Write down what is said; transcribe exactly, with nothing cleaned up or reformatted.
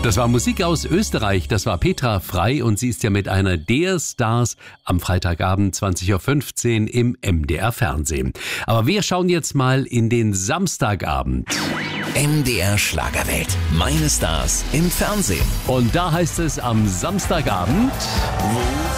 Das war Musik aus Österreich, das war Petra Frei und sie ist ja mit einer der Stars am Freitagabend zwanzig Uhr fünfzehn im M D R Fernsehen. Aber wir schauen jetzt mal in den Samstagabend. M D R Schlagerwelt. Meine Stars im Fernsehen. Und da heißt es am Samstagabend...